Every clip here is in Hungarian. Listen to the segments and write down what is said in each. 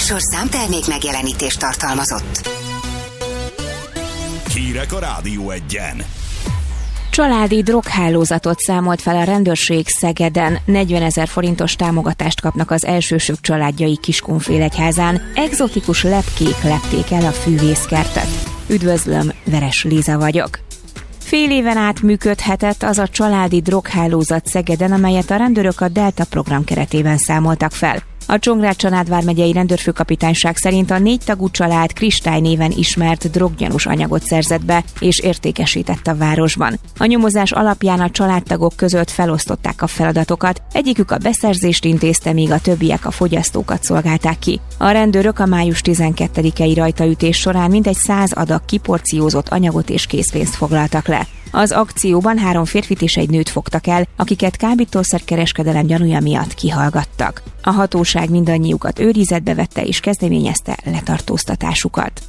műsor számtermék megjelenítést tartalmazott. Hírek a Rádió Egyen. Családi droghálózatot számolt fel a rendőrség Szegeden. 40 000 forintos támogatást kapnak az elsősök családjai Kiskunfélegyházán. Egzotikus lepkék lepték el a fűvészkertet. Üdvözlöm, Veres Liza vagyok. Fél éven át működhetett az a családi droghálózat Szegeden, amelyet a rendőrök a Delta program keretében számoltak fel. A Csongrád-Csanád vármegyei rendőrfőkapitányság szerint a 4 tagú család Kristály néven ismert droggyanús anyagot szerzett be és értékesített a városban. A nyomozás alapján a családtagok között felosztották a feladatokat, egyikük a beszerzést intézte, míg a többiek a fogyasztókat szolgálták ki. A rendőrök a május 12-i rajtaütés során mintegy 100 adag kiporciózott anyagot és készpénzt foglaltak le. Az akcióban 3 férfit és egy nőt fogtak el, akiket kábítószerkereskedelem gyanúja miatt kihallgattak. A hatóság mindannyiukat őrizetbe vette és kezdeményezte letartóztatásukat.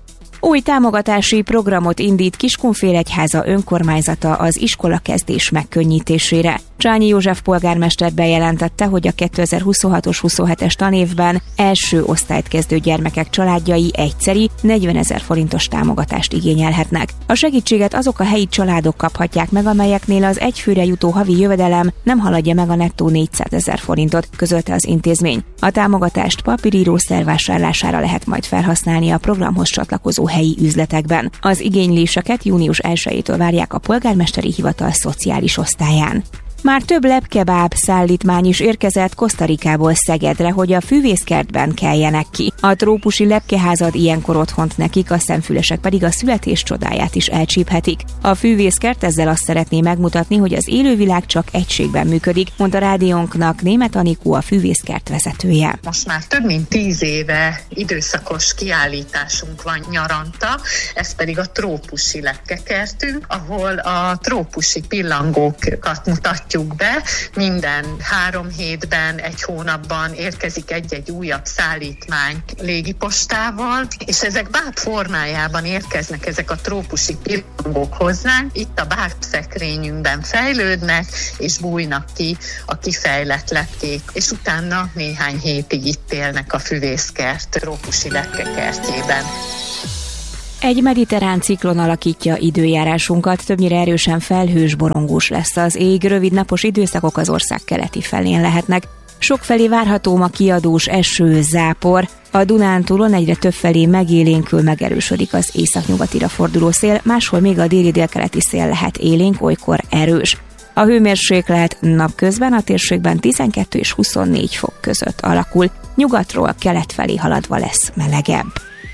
Új támogatási programot indít Kiskunfélegyháza önkormányzata az iskolakezdés megkönnyítésére. Csányi József polgármester bejelentette, hogy a 2026-os 27-es tanévben első osztályt kezdő gyermekek családjai egyszeri 40 000 forintos támogatást igényelhetnek. A segítséget azok a helyi családok kaphatják meg, amelyeknél az egyfőre jutó havi jövedelem nem haladja meg a nettó 400 000 forintot, közölte az intézmény. A támogatást papírírószer vásárlására lehet majd felhasználni a programhoz csatlakozó helyi üzletekben. Az igényléseket június 1-től várják a polgármesteri hivatal szociális osztályán. Már több lepkebáb szállítmány is érkezett Costa Ricából Szegedre, hogy a fűvészkertben keljenek ki. A trópusi lepkeházad ilyenkor otthont nekik, a szemfülesek pedig a születés csodáját is elcsíphetik. A fűvészkert ezzel azt szeretné megmutatni, hogy az élővilág csak egységben működik, mondta rádiónknak Németh Anikó, a fűvészkert vezetője. Most már több mint 10 éve időszakos kiállításunk van nyaranta, ez pedig a trópusi lepkekertünk, ahol a trópusi pillangókat mutatjuk be. Minden 3 hétben, 1 hónapban érkezik egy-egy újabb szállítmány légipostával, és ezek báb formájában érkeznek, ezek a trópusi pillangók hozzánk. Itt a bábszekrényünkben fejlődnek, és bújnak ki a kifejlett lepkék, és utána néhány hétig itt élnek a füvészkert trópusi lepkekertjében. Egy mediterrán ciklon alakítja időjárásunkat, többnyire erősen felhős, borongós lesz az ég, rövid napos időszakok az ország keleti felén lehetnek. Sokfelé várható ma kiadós eső, zápor, a Dunántúlon egyre többfelé megélénkül, megerősödik az északnyugatira forduló szél, máshol még a déli-délkeleti szél lehet élénk, olykor erős. A hőmérséklet napközben a térségben 12 és 24 fok között alakul, nyugatról kelet felé haladva lesz melegebb.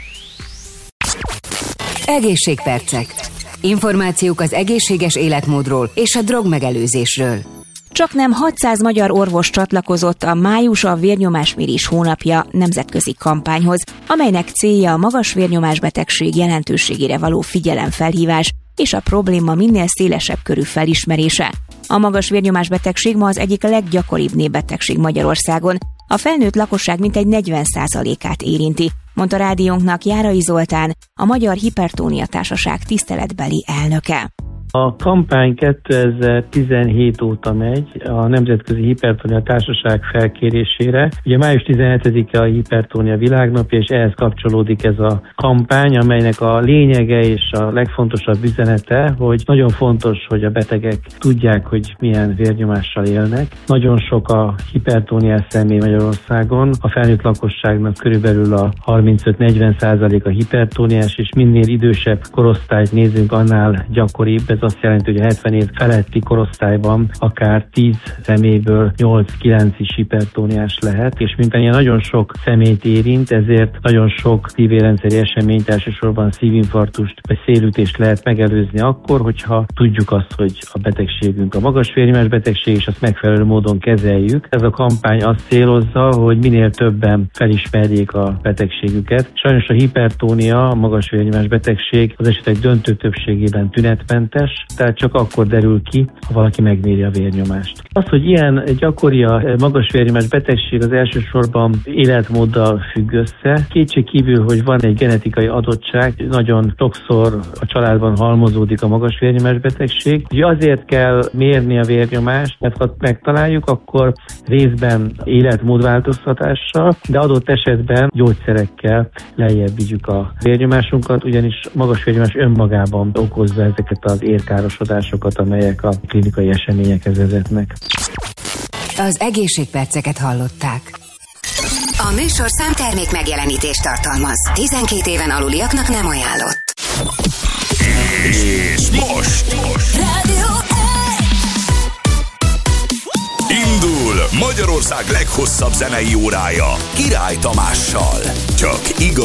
Egészségpercek. Információk az egészséges életmódról és a drogmegelőzésről. Csaknem 600 magyar orvos csatlakozott a Május a vérnyomásmérés hónapja nemzetközi kampányhoz, amelynek célja a magas vérnyomásbetegség jelentőségére való figyelemfelhívás és a probléma minél szélesebb körű felismerése. A magas vérnyomásbetegség ma az egyik leggyakoribb népbetegség Magyarországon. A felnőtt lakosság mintegy 40%-át érinti, mondta rádiónknak Járai Zoltán, a Magyar Hipertónia Társaság tiszteletbeli elnöke. A kampány 2017 óta megy a Nemzetközi Hipertónia Társaság felkérésére. Ugye május 17-e a Hipertónia világnapja, és ehhez kapcsolódik ez a kampány, amelynek a lényege és a legfontosabb üzenete, hogy nagyon fontos, hogy a betegek tudják, hogy milyen vérnyomással élnek. Nagyon sok a hipertóniás személy Magyarországon, a felnőtt lakosságnak körülbelül a 35-40% a hipertóniás, és minél idősebb korosztályt nézünk, annál gyakoribb. Ez azt jelenti, hogy a 70 év feletti korosztályban akár 10 személyből 8-9 is hipertóniás lehet, és miután ilyen nagyon sok személyt érint, ezért nagyon sok szívérendszeri eseményt, elsősorban szívinfarktust vagy szélütést lehet megelőzni akkor, hogyha tudjuk azt, hogy a betegségünk a magas vérnyomás betegség, és azt megfelelő módon kezeljük. Ez a kampány azt célozza, hogy minél többen felismerjék a betegségüket. Sajnos a hipertónia, a magas vérnyomás betegség az esetek döntő többségében tünetmentes, magas, tehát csak akkor derül ki, ha valaki megméri a vérnyomást. Az, hogy ilyen gyakori a magas vérnyomás betegség, az elsősorban életmóddal függ össze. Kétség kívül, hogy van egy genetikai adottság, nagyon sokszor a családban halmozódik a magas vérnyomás betegség. Ugye azért kell mérni a vérnyomást, mert ha megtaláljuk, akkor részben életmódváltoztatással, de adott esetben gyógyszerekkel lejjebb vigyük a vérnyomásunkat, ugyanis magas vérnyomás önmagában okozza ezeket az érkárosodásokat, amelyek a klinikai eseményekhez vezetnek. Az egészségperceket hallották. A műsor számtermék megjelenítést tartalmaz. 12 éven aluliaknak nem ajánlott. És most Rádió indul Magyarország leghosszabb zenei órája Király Tamással. Csak igaz